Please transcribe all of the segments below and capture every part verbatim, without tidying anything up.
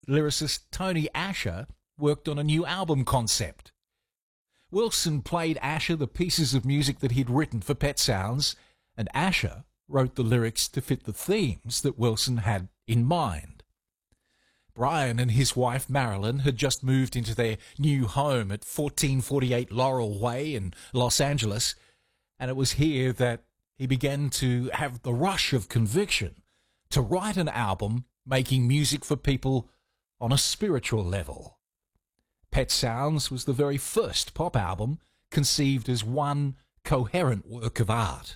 lyricist Tony Asher worked on a new album concept. Wilson played Asher the pieces of music that he'd written for Pet Sounds, and Asher wrote the lyrics to fit the themes that Wilson had in mind. Brian and his wife Marilyn had just moved into their new home at fourteen forty-eight Laurel Way in Los Angeles, and it was here that he began to have the rush of conviction to write an album making music for people on a spiritual level. Pet Sounds was the very first pop album conceived as one coherent work of art.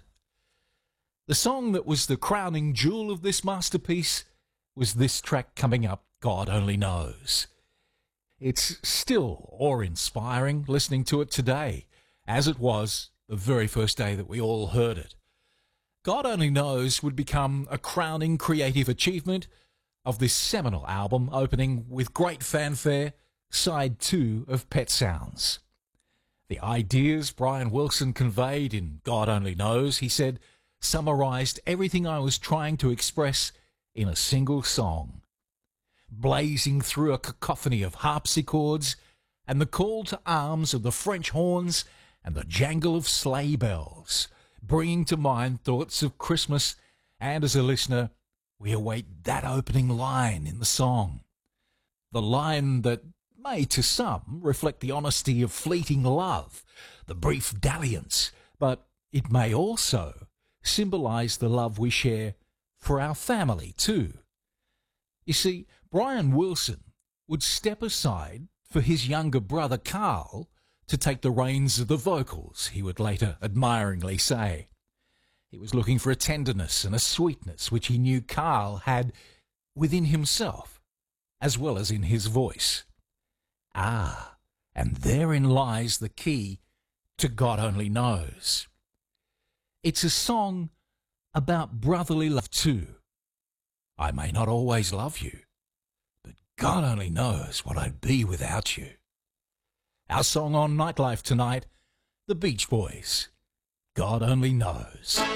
The song that was the crowning jewel of this masterpiece was this track coming up, God Only Knows. It's still awe-inspiring listening to it today, as it was the very first day that we all heard it. God Only Knows would become a crowning creative achievement of this seminal album, opening with great fanfare, side two of Pet Sounds. The ideas Brian Wilson conveyed in God Only Knows, he said, summarized everything I was trying to express in a single song. Blazing through a cacophony of harpsichords and the call to arms of the French horns and the jangle of sleigh bells, bringing to mind thoughts of Christmas, and as a listener, we await that opening line in the song. The line that may to some reflect the honesty of fleeting love, the brief dalliance, but it may also symbolize the love we share for our family too. You see, Brian Wilson would step aside for his younger brother Carl to take the reins of the vocals, he would later admiringly say. He was looking for a tenderness and a sweetness which he knew Carl had within himself, as well as in his voice. Ah, and therein lies the key to God Only Knows. It's a song about brotherly love too. I may not always love you, but God only knows what I'd be without you. Our song on Nightlife tonight, The Beach Boys, God Only Knows.